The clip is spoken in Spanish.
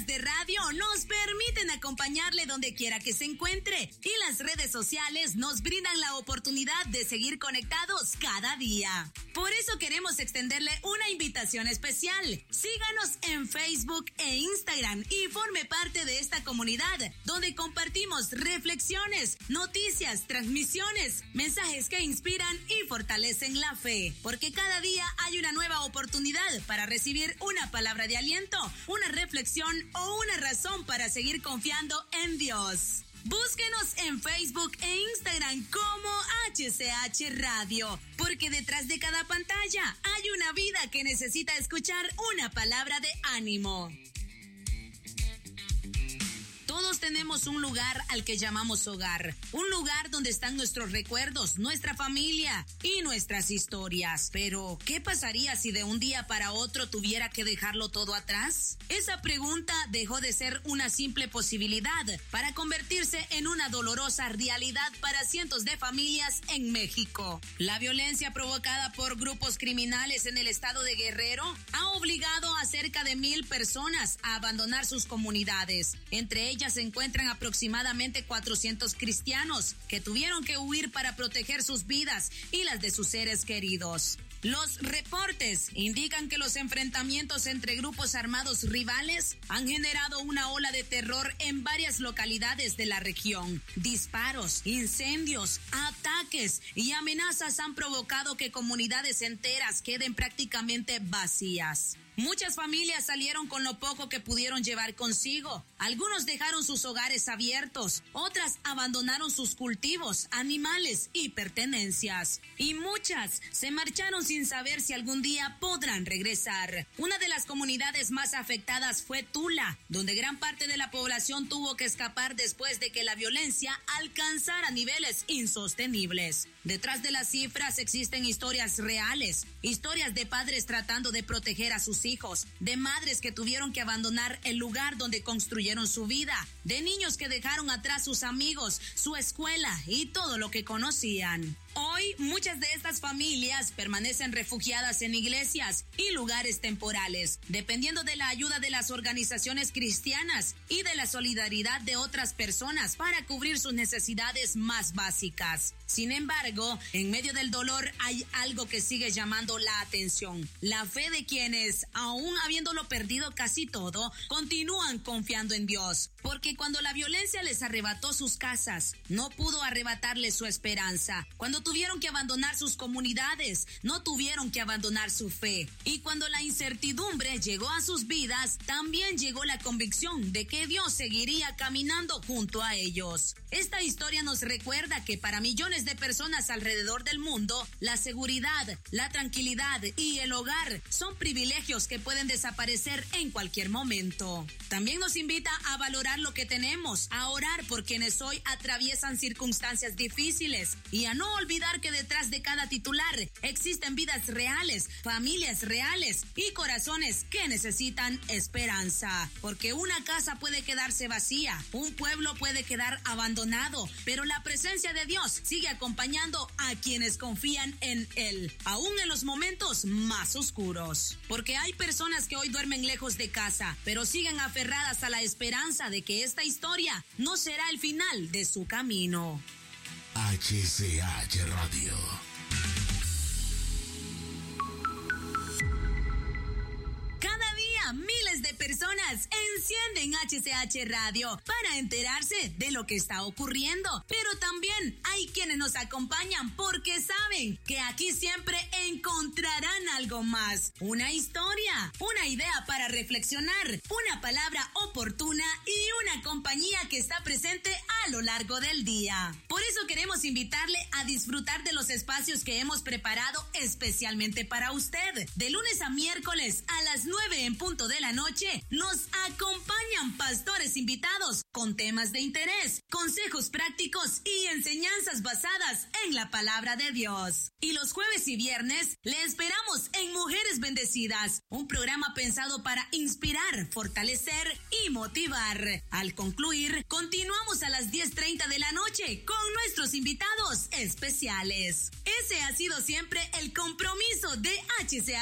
frecuencias de radio nos permiten acompañarle donde quiera que se encuentre y las redes sociales nos brindan la oportunidad de seguir conectados cada día. Por eso queremos extenderle una invitación especial. Síganos en Facebook e Instagram y forme parte de esta comunidad donde compartimos reflexiones, noticias, transmisiones, mensajes que inspiran y fortalecen la fe. Porque cada día hay una nueva oportunidad para recibir una palabra de aliento, una reflexión o una razón para seguir confiando en Dios. Búsquenos en Facebook e Instagram como HCH Radio, porque detrás de cada pantalla hay una vida que necesita escuchar una palabra de ánimo. Todos tenemos un lugar al que llamamos hogar, un lugar donde están nuestros recuerdos, nuestra familia y nuestras historias. Pero, ¿qué pasaría si de un día para otro tuviera que dejarlo todo atrás? Esa pregunta dejó de ser una simple posibilidad para convertirse en una dolorosa realidad para cientos de familias en México. La violencia provocada por grupos criminales en el estado de Guerrero ha obligado a cerca de 1,000 personas a abandonar sus comunidades. Entre ellas se encuentran aproximadamente 400 cristianos que tuvieron que huir para proteger sus vidas y las de sus seres queridos. Los reportes indican que los enfrentamientos entre grupos armados rivales han generado una ola de terror en varias localidades de la región. Disparos, incendios, ataques y amenazas han provocado que comunidades enteras queden prácticamente vacías. Muchas familias salieron con lo poco que pudieron llevar consigo. Algunos dejaron sus hogares abiertos, otras abandonaron sus cultivos, animales y pertenencias. Y muchas se marcharon sin saber si algún día podrán regresar. Una de las comunidades más afectadas fue Tula, donde gran parte de la población tuvo que escapar después de que la violencia alcanzara niveles insostenibles. Detrás de las cifras existen historias reales, historias de padres tratando de proteger a sus hijos, de madres que tuvieron que abandonar el lugar donde construyeron su vida, de niños que dejaron atrás sus amigos, su escuela y todo lo que conocían. Hoy, muchas de estas familias permanecen refugiadas en iglesias y lugares temporales, dependiendo de la ayuda de las organizaciones cristianas y de la solidaridad de otras personas para cubrir sus necesidades más básicas. Sin embargo, en medio del dolor hay algo que sigue llamando la atención: la fe de quienes, aún habiéndolo perdido casi todo, continúan confiando en Dios. Porque cuando la violencia les arrebató sus casas, no pudo arrebatarles su esperanza. Cuando tuvieron que abandonar sus comunidades, no tuvieron que abandonar su fe. Y cuando la incertidumbre llegó a sus vidas, también llegó la convicción de que Dios seguiría caminando junto a ellos. Esta historia nos recuerda que para millones de personas alrededor del mundo, la seguridad, la tranquilidad y el hogar son privilegios que pueden desaparecer en cualquier momento. También nos invita a valorar lo que tenemos, a orar por quienes hoy atraviesan circunstancias difíciles y a no olvidar que detrás de cada titular existen vidas reales, familias reales y corazones que necesitan esperanza. Porque una casa puede quedarse vacía, un pueblo puede quedar abandonado, pero la presencia de Dios sigue acompañando a quienes confían en Él, aún en los momentos más oscuros. Porque hay personas que hoy duermen lejos de casa, pero siguen aferradas a la esperanza de que esta historia no será el final de su camino. HCH Radio. Cada día miles de personas encienden HCH Radio para enterarse de lo que está ocurriendo. Pero también hay quienes nos acompañan porque saben que aquí siempre encontrarán algo más. Una historia, una idea para reflexionar, una palabra oportuna y una compañía que está presente a lo largo del día. Por eso queremos invitarle a disfrutar de los espacios que hemos preparado especialmente para usted. De lunes a miércoles a las 9 en punto de la noche nos acompañan pastores invitados con temas de interés, consejos prácticos y enseñanzas basadas en la palabra de Dios. Y los jueves y viernes le esperamos en Mujeres Bendecidas, un programa pensado para inspirar, fortalecer y motivar. Al concluir, continuamos a las 10:30 de la noche con nuestros invitados especiales. Ese ha sido siempre el compromiso de HCH